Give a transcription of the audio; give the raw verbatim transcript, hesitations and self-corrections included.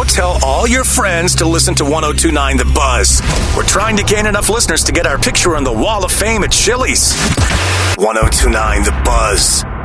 tell all your friends to listen to one oh two point nine The Buzz. We're trying to gain enough listeners to get our picture on the Wall of Fame at Chili's. one oh two point nine The Buzz.